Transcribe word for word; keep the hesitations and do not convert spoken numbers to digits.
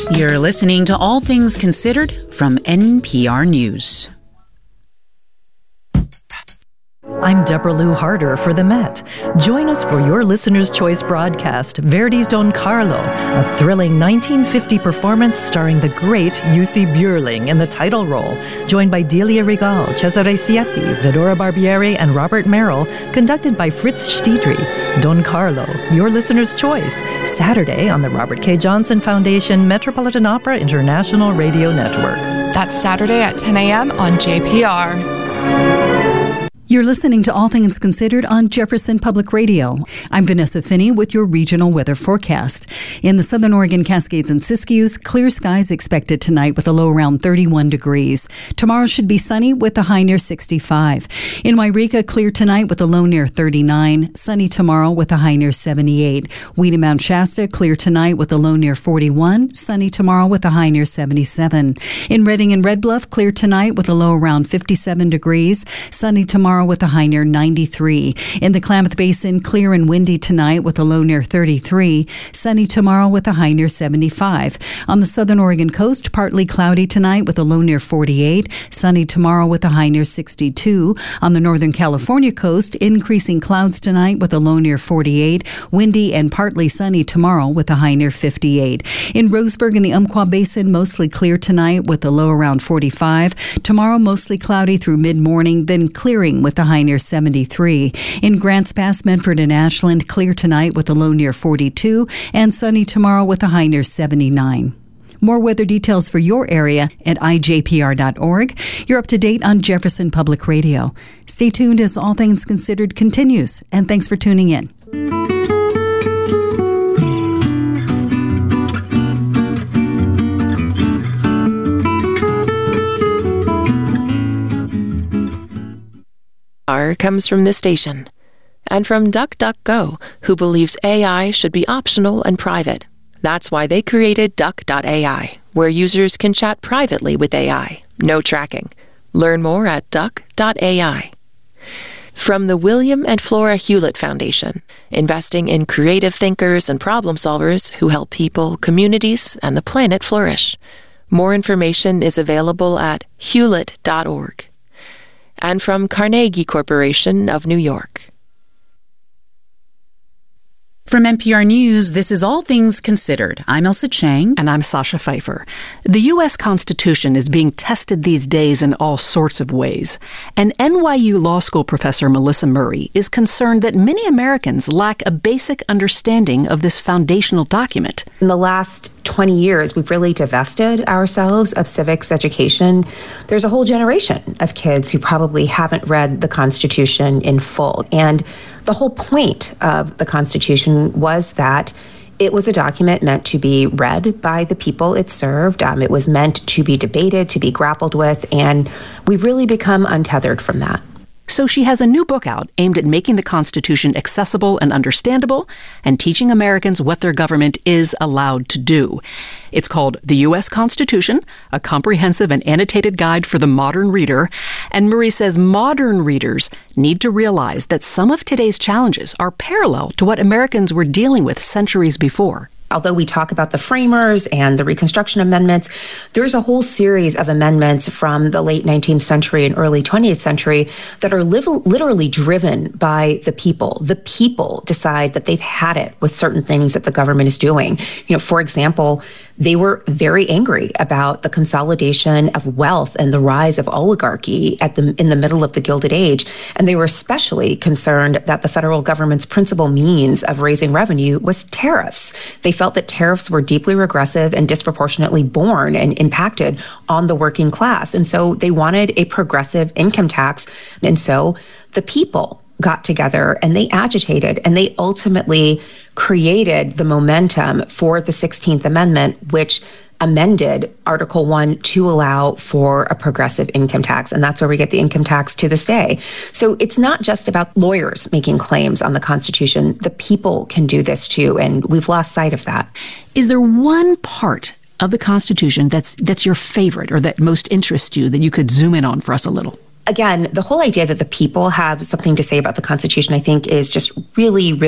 You're listening to All Things Considered from N P R News. I'm Deborah Lou Harder for the Met. Join us for your Listener's Choice broadcast, Verdi's Don Carlo, a thrilling nineteen fifty performance starring the great Jussi Björling in the title role, joined by Delia Regal, Cesare Siepi, Vedora Barbieri, and Robert Merrill, conducted by Fritz Stiedry. Don Carlo, your Listener's Choice, Saturday on the Robert K. Johnson Foundation Metropolitan Opera International Radio Network. That's Saturday at ten a.m. on J P R. You're listening to All Things Considered on Jefferson Public Radio. I'm Vanessa Finney with your regional weather forecast. In the southern Oregon Cascades and Siskiyous, clear skies expected tonight with a low around thirty-one degrees. Tomorrow should be sunny with a high near sixty-five. In Wairika, clear tonight with a low near thirty-nine. Sunny tomorrow with a high near seventy-eight. Weed and Mount Shasta, clear tonight with a low near forty-one. Sunny tomorrow with a high near seventy-seven. In Redding and Red Bluff, clear tonight with a low around fifty-seven degrees. Sunny tomorrow with a high near ninety-three. In the Klamath Basin, clear and windy tonight with a low near thirty-three. Sunny tomorrow with a high near seventy-five. On the southern Oregon coast, partly cloudy tonight with a low near forty-eight. Sunny tomorrow with a high near sixty-two. On the northern California coast, increasing clouds tonight with a low near forty-eight. Windy and partly sunny tomorrow with a high near fifty-eight. In Roseburg and the Umpqua Basin, mostly clear tonight with a low around forty-five. Tomorrow, mostly cloudy through mid-morning, then clearing with a high near seventy-three. In Grants Pass, Medford, and Ashland, clear tonight with a low near forty-two, and sunny tomorrow with a high near seventy-nine. More weather details for your area at I J P R dot org. You're up to date on Jefferson Public Radio. Stay tuned as All Things Considered continues, and thanks for tuning in. Comes from this station, and from DuckDuckGo, who believes A I should be optional and private. That's why they created Duck dot A I, where users can chat privately with A I. No tracking. Learn more at Duck dot A I. From the William and Flora Hewlett Foundation, investing in creative thinkers and problem solvers who help people, communities, and the planet flourish. More information is available at hewlett dot org. And from Carnegie Corporation of New York. From N P R News, this is All Things Considered. I'm Elsa Chang. And I'm Sasha Pfeiffer. The U S Constitution is being tested these days in all sorts of ways. And N Y U Law School professor Melissa Murray is concerned that many Americans lack a basic understanding of this foundational document. In the last twenty years, we've really divested ourselves of civics education. There's a whole generation of kids who probably haven't read the Constitution in full. And the whole point of the Constitution was that it was a document meant to be read by the people it served. Um, it was meant to be debated, to be grappled with, and we've really become untethered from that. So she has a new book out aimed at making the Constitution accessible and understandable and teaching Americans what their government is allowed to do. It's called The U S Constitution, a comprehensive and annotated guide for the modern reader. And Murray says modern readers need to realize that some of today's challenges are parallel to what Americans were dealing with centuries before. Although we talk about the framers and the Reconstruction Amendments, there's a whole series of amendments from the late nineteenth century and early twentieth century that are li- literally driven by the people. The people decide that they've had it with certain things that the government is doing. You know, for example, they were very angry about the consolidation of wealth and the rise of oligarchy at the in the middle of the Gilded Age. And they were especially concerned that the federal government's principal means of raising revenue was tariffs. They felt that tariffs were deeply regressive and disproportionately borne and impacted on the working class. And so they wanted a progressive income tax. And so the people got together and they agitated and they ultimately created the momentum for the sixteenth Amendment, which amended Article one to allow for a progressive income tax. And that's where we get the income tax to this day. So it's not just about lawyers making claims on the Constitution. The people can do this too, and we've lost sight of that. Is there one part of the Constitution that's that's your favorite or that most interests you that you could zoom in on for us a little? Again, the whole idea that the people have something to say about the Constitution, I think, is just really, really